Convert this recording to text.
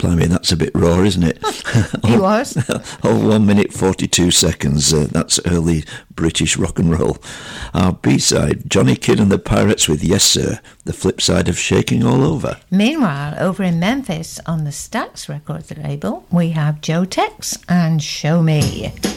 Blimey, that's a bit raw, isn't it? He was. 1 minute 42 seconds. That's early British rock and roll. Our B-side, Johnny Kidd and the Pirates with Yes Sir, the flip side of Shaking All Over. Meanwhile, over in Memphis on the Stax Records label, we have Joe Tex and Show Me.